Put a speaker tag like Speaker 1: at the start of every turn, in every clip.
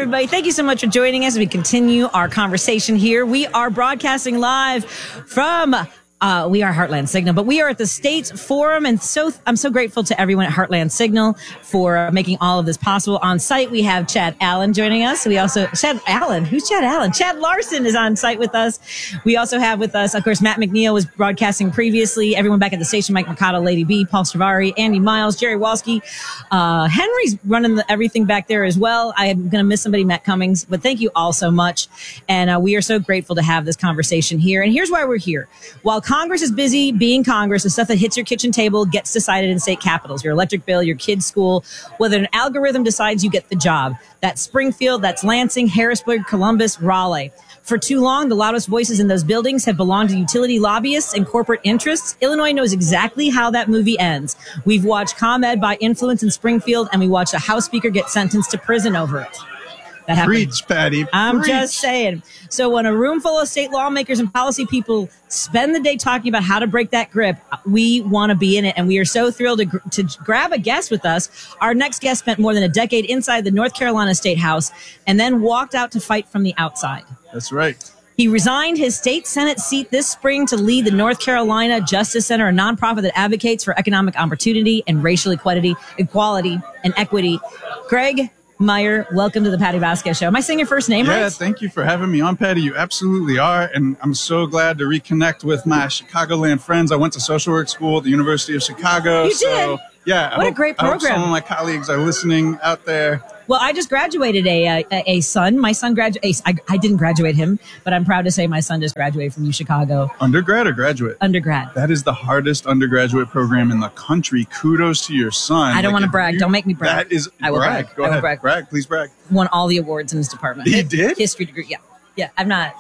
Speaker 1: everybody. Thank you so much for joining us as we continue our conversation here. We are broadcasting live from we are Heartland Signal, but we are at the State Forum, and I'm so grateful to everyone at Heartland Signal for making all of this possible. On site, we have Chad Allen joining us. Chad Allen? Who's Chad Allen? Chad Larson is on site with us. We also have with us, of course, Matt McNeil was broadcasting previously. Everyone back at the station, Mike Mercado, Lady B, Paul Stravari, Andy Miles, Jerry Walski. Henry's running everything back there as well. I am going to miss somebody, Matt Cummings, but thank you all so much. And we are so grateful to have this conversation here. And here's why we're here. While Congress is busy being Congress, the stuff that hits your kitchen table gets decided in state capitals. Your electric bill, your kid's school, whether an algorithm decides you get the job. That's Springfield, that's Lansing, Harrisburg, Columbus, Raleigh. For too long, the loudest voices in those buildings have belonged to utility lobbyists and corporate interests. Illinois knows exactly how that movie ends. We've watched ComEd by influence in Springfield, and we watched a House Speaker get sentenced to prison over it. That happened.
Speaker 2: Preach, Patty.
Speaker 1: I'm just saying. So when a room full of state lawmakers and policy people spend the day talking about how to break that grip, we want to be in it. And we are so thrilled to grab a guest with us. Our next guest spent more than a decade inside the North Carolina State House and then walked out to fight from the outside.
Speaker 2: That's right.
Speaker 1: He resigned his state Senate seat this spring to lead the North Carolina Justice Center, a nonprofit that advocates for economic opportunity and racial equality and equity. Greg Meyer, welcome to the Patty Vasquez Show. Am I saying your first name right?
Speaker 2: Yeah, thank you for having me on, Patty. You absolutely are. And I'm so glad to reconnect with my Chicagoland friends. I went to social work school at the University of Chicago.
Speaker 1: You did?
Speaker 2: Yeah.
Speaker 1: What a great program.
Speaker 2: I hope some of my colleagues are listening out there.
Speaker 1: Well, I just graduated a son. My son graduated. I didn't graduate him, but I'm proud to say my son just graduated from UChicago.
Speaker 2: Undergrad or graduate?
Speaker 1: Undergrad.
Speaker 2: That is the hardest undergraduate program in the country. Kudos to your son.
Speaker 1: I don't want to brag. Don't make me brag.
Speaker 2: That is
Speaker 1: I will
Speaker 2: brag.
Speaker 1: brag.
Speaker 2: Go ahead. Brag. Please brag.
Speaker 1: Won all the awards in his department.
Speaker 2: He did?
Speaker 1: History degree. Yeah. Yeah. I'm not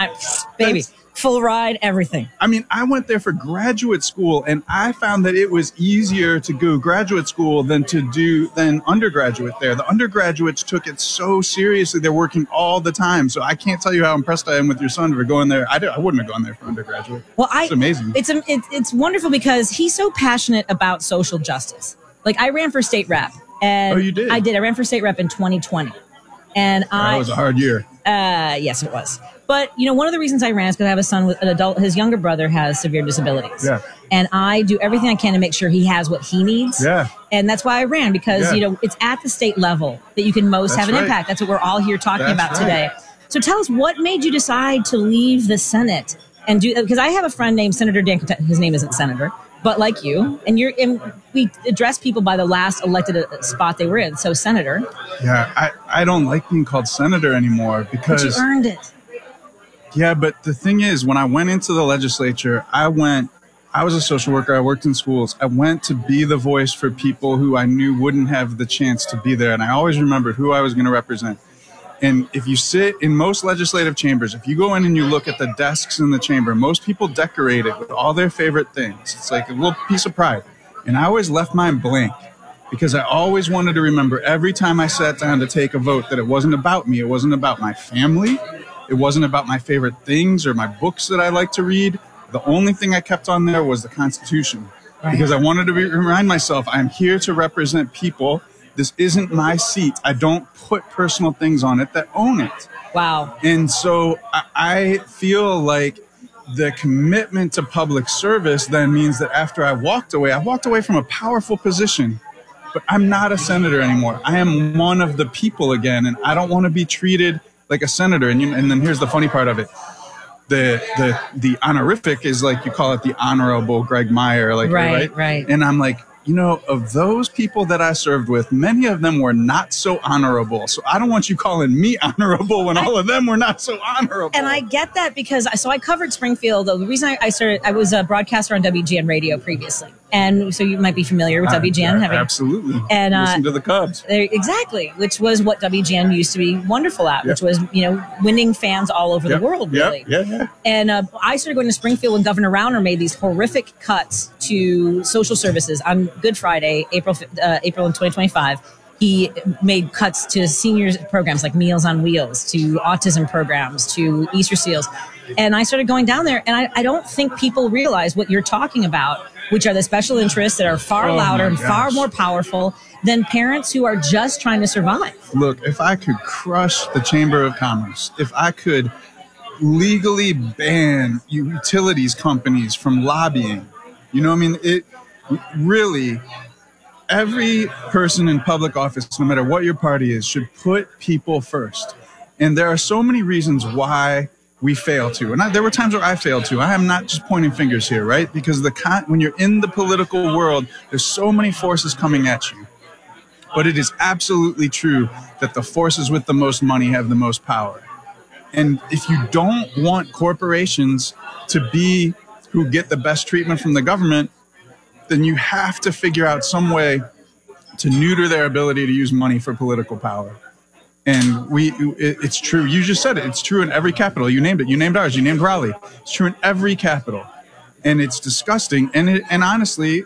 Speaker 1: baby. Full ride, everything.
Speaker 2: I mean, I went there for graduate school, and I found that it was easier to go graduate school than undergraduate there. The undergraduates took it so seriously. They're working all the time. So I can't tell you how impressed I am with your son for going there. I wouldn't have gone there for undergraduate. Well, it's amazing.
Speaker 1: It's wonderful because he's so passionate about social justice. Like, I ran for state rep. And
Speaker 2: you did?
Speaker 1: I did. I ran for state rep in 2020. And
Speaker 2: that was a hard year.
Speaker 1: Yes, it was. But, one of the reasons I ran is because I have a son with an adult. His younger brother has severe disabilities.
Speaker 2: Yeah.
Speaker 1: And I do everything I can to make sure he has what he needs.
Speaker 2: Yeah.
Speaker 1: And that's why I ran, because, it's at the state level that you can most have an impact. That's what we're all here talking about today. So tell us, what made you decide to leave the Senate and do, because I have a friend named Senator Dan Contessa. His name isn't Senator, but like you, and we address people by the last elected spot they were in. So Senator.
Speaker 2: Yeah, I don't like being called Senator anymore because.
Speaker 1: But you earned it.
Speaker 2: Yeah, but the thing is, when I went into the legislature, I was a social worker. I worked in schools. I went to be the voice for people who I knew wouldn't have the chance to be there. And I always remembered who I was going to represent. And if you sit in most legislative chambers, if you go in and you look at the desks in the chamber, most people decorate it with all their favorite things. It's like a little piece of pride. And I always left mine blank because I always wanted to remember every time I sat down to take a vote that it wasn't about me. It wasn't about my family. It wasn't about my favorite things or my books that I like to read. The only thing I kept on there was the Constitution, because I wanted to remind myself I'm here to represent people. This isn't my seat. I don't put personal things on it that own it.
Speaker 1: Wow.
Speaker 2: And so I feel like the commitment to public service then means that after I walked away from a powerful position, but I'm not a senator anymore. I am one of the people again, and I don't want to be treated like a senator. And then here's the funny part of it. The honorific is like, you call it the Honorable Greg Meyer, like, right. And I'm like, of those people that I served with, many of them were not so honorable. So I don't want you calling me honorable when all of them were not so honorable.
Speaker 1: And I get that because I covered Springfield. The reason I was a broadcaster on WGN radio previously. And so you might be familiar with WGN.
Speaker 2: Absolutely.
Speaker 1: And
Speaker 2: listen to the Cubs.
Speaker 1: Exactly. Which was what WGN used to be wonderful at, which was, winning fans all over the world, really.
Speaker 2: Yeah.
Speaker 1: And I started going to Springfield when Governor Rauner made these horrific cuts to social services on Good Friday, April in 2025. He made cuts to seniors programs like Meals on Wheels, to autism programs, to Easter Seals. And I started going down there, and I don't think people realize what you're talking about, which are the special interests that are far louder and far more powerful. than parents who are just trying to survive.
Speaker 2: Look, if I could crush the Chamber of Commerce, if I could legally ban utilities companies from lobbying, you know what I mean? It really, every person in public office, no matter what your party is, should put people first. And there are so many reasons why we fail to. And there were times where I failed to. I am not just pointing fingers here, right? Because when you're in the political world, there's so many forces coming at you. But it is absolutely true that the forces with the most money have the most power. And if you don't want corporations to be who get the best treatment from the government, then you have to figure out some way to neuter their ability to use money for political power. And it's true. You just said it. It's true in every capital. You named it. You named ours. You named Raleigh. It's true in every capital. And it's disgusting. And honestly,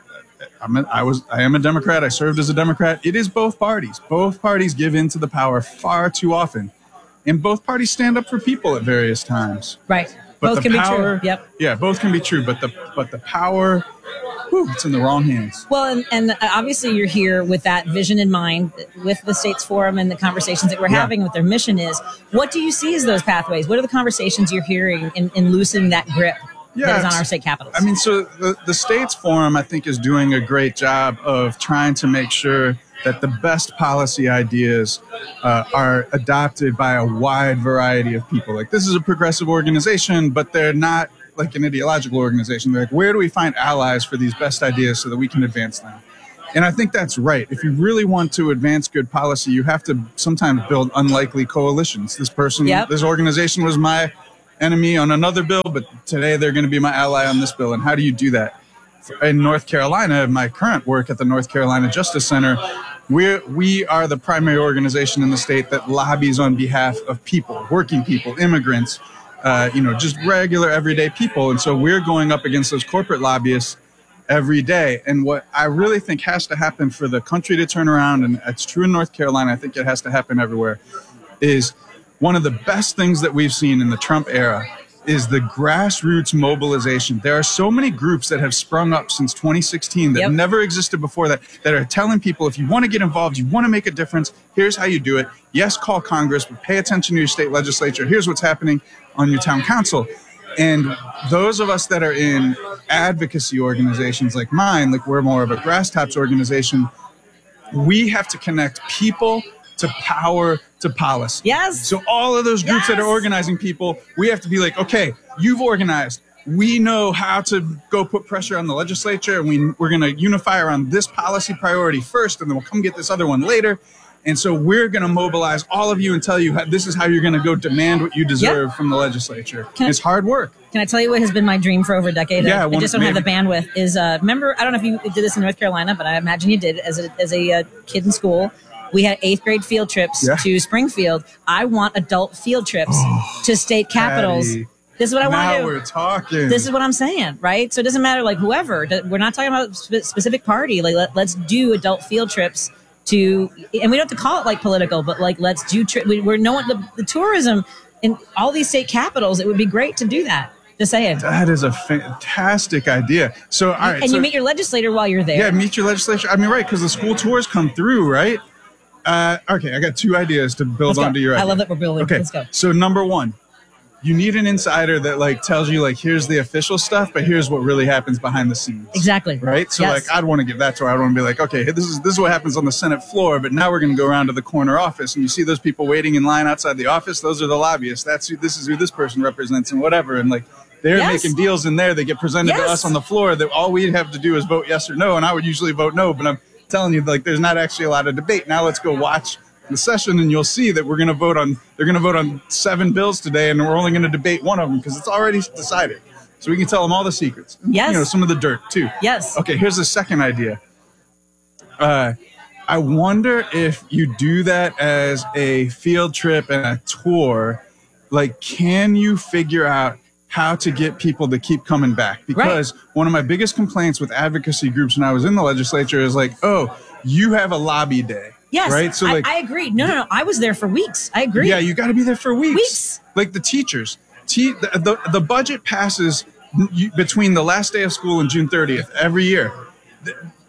Speaker 2: I am a Democrat. I served as a Democrat. It is both parties. Both parties give in to the power far too often. And both parties stand up for people at various times.
Speaker 1: Right.
Speaker 2: But
Speaker 1: both can be true. Yep.
Speaker 2: Yeah, both can be true. But the power, it's in the wrong hands.
Speaker 1: Well, and obviously you're here with that vision in mind, with the States Forum and the conversations that we're having, what their mission is. What do you see as those pathways? What are the conversations you're hearing in loosening that grip that is on our state capitals?
Speaker 2: I mean, so the States Forum, I think, is doing a great job of trying to make sure that the best policy ideas are adopted by a wide variety of people. Like, this is a progressive organization, but they're not like an ideological organization. They're like, where do we find allies for these best ideas so that we can advance them? And I think that's right. If you really want to advance good policy, you have to sometimes build unlikely coalitions. This person, this organization was my enemy on another bill, but today they're going to be my ally on this bill. And how do you do that? In North Carolina, my current work at the North Carolina Justice Center, we are the primary organization in the state that lobbies on behalf of people, working people, immigrants, just regular everyday people. And so we're going up against those corporate lobbyists every day. And what I really think has to happen for the country to turn around, and it's true in North Carolina, I think it has to happen everywhere, is one of the best things that we've seen in the Trump era is the grassroots mobilization. There are so many groups that have sprung up since 2016 that never existed before that are telling people, if you want to get involved, you want to make a difference, here's how you do it. Yes, call Congress, but pay attention to your state legislature. Here's what's happening on your town council. And those of us that are in advocacy organizations like mine, like we're more of a grass tops organization, we have to connect people to power to policy.
Speaker 1: Yes.
Speaker 2: So all of those groups that are organizing people, we have to be like, okay, you've organized. We know how to go put pressure on the legislature, and we're going to unify around this policy priority first, and then we'll come get this other one later. And so we're going to mobilize all of you and tell you this is how you're going to go demand what you deserve from the legislature. It's hard work.
Speaker 1: Can I tell you what has been my dream for over a decade? I just don't have the bandwidth. Remember, I don't know if you did this in North Carolina, but I imagine you did as a kid in school. We had 8th grade field trips to Springfield. I want adult field trips to state capitals.
Speaker 2: Patty,
Speaker 1: this is what I want to do.
Speaker 2: Now we're talking.
Speaker 1: This is what I'm saying, right? So it doesn't matter, like, whoever. We're not talking about a specific party. Like, let's do adult field trips and we don't have to call it like political, but like, let's do we're knowing the tourism in all these state capitals. It would be great to do that. Just saying.
Speaker 2: That is a fantastic idea. So, all right.
Speaker 1: And you meet your legislator while you're there.
Speaker 2: Yeah, meet your legislature. I mean, right, because the school tours come through, right? Okay, I got 2 ideas to build onto your idea.
Speaker 1: I love that we're building.
Speaker 2: Okay,
Speaker 1: let's go.
Speaker 2: So number 1, you need an insider that like tells you like, here's the official stuff, but here's what really happens behind the scenes.
Speaker 1: Exactly.
Speaker 2: Right. So like, I'd want to give that to her. I'd want to be like, okay, this is what happens on the Senate floor, but now we're going to go around to the corner office, and you see those people waiting in line outside the office. Those are the lobbyists. This is who this person represents and whatever. And like, they're making deals in there. They get presented to us on the floor that all we'd have to do is vote yes or no. And I would usually vote no, but I'm telling you, like, there's not actually a lot of debate. Now let's go watch the session, and you'll see that they're going to vote on 7 bills today, and we're only going to debate one of them because it's already decided. So we can tell them all the secrets.
Speaker 1: Yes.
Speaker 2: Some of the dirt too.
Speaker 1: Yes.
Speaker 2: Okay, here's the second idea. I wonder if you do that as a field trip and a tour, like, can you figure out how to get people to keep coming back? Because one of my biggest complaints with advocacy groups when I was in the legislature is like, oh, you have a lobby day.
Speaker 1: Yes,
Speaker 2: right. So like,
Speaker 1: I agree. No. I was there for weeks. I agree.
Speaker 2: Yeah, you got to be there for weeks. Like the teachers, the budget passes between the last day of school and June 30th every year.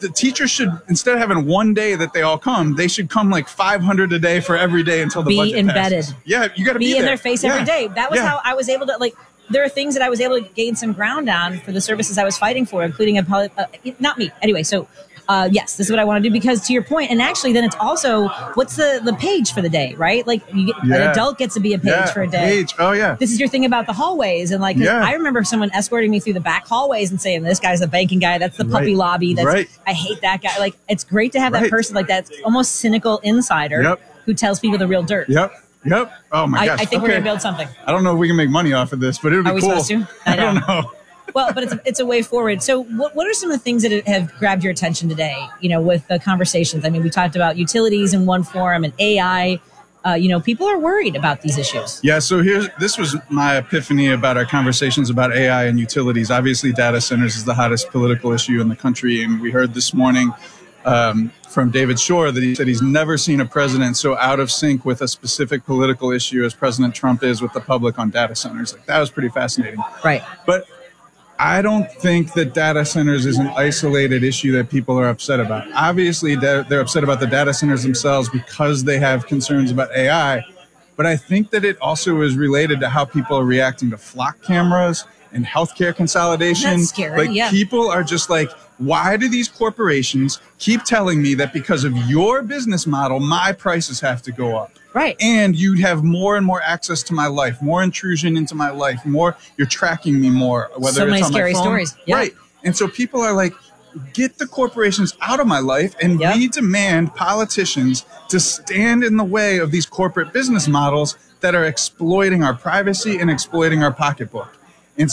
Speaker 2: the teachers should, instead of having one day that they all come, they should come like 500 a day for every day until the budget
Speaker 1: embedded.
Speaker 2: passes. Yeah, you got to be
Speaker 1: in
Speaker 2: there.
Speaker 1: Their face every day. That was how I was able to, like, there are things that I was able to gain some ground on for the services I was fighting for, including not me. Anyway, so yes, this is what I want to do, because to your point, and actually then it's also, what's the page for the day, right? Like an adult gets to be a page for a day.
Speaker 2: Page. Oh yeah.
Speaker 1: This is your thing about the hallways, and like I remember someone escorting me through the back hallways and saying, "This guy's a banking guy. That's the puppy lobby. That's I hate that guy." Like, it's great to have that person like that almost cynical insider who tells people the real dirt.
Speaker 2: Yep. Oh my gosh.
Speaker 1: I think we're gonna build something.
Speaker 2: I don't know if we can make money off of this, but it would be cool.
Speaker 1: Are we supposed to?
Speaker 2: I don't know.
Speaker 1: Well, but it's a way forward. So what are some of the things that have grabbed your attention today, with the conversations? I mean, we talked about utilities in one forum and AI. People are worried about these issues. Yeah, so this was my epiphany about our conversations about AI and utilities. Obviously, data centers is the hottest political issue in the country. And we heard this morning from David Shore that he said he's never seen a president so out of sync with a specific political issue as President Trump is with the public on data centers. Like, that was pretty fascinating. Right. But I don't think that data centers is an isolated issue that people are upset about. Obviously, they're upset about the data centers themselves because they have concerns about AI. But I think that it also is related to how people are reacting to flock cameras and healthcare consolidation. That's scary. Like, people are just like, why do these corporations keep telling me that because of your business model, my prices have to go up? Right. And you have more and more access to my life, more intrusion into my life, you're tracking me more, whether so it's many on scary my phone. Stories. Yep. Right. And so people are like, get the corporations out of my life, and we demand politicians to stand in the way of these corporate business models that are exploiting our privacy and exploiting our pocketbook.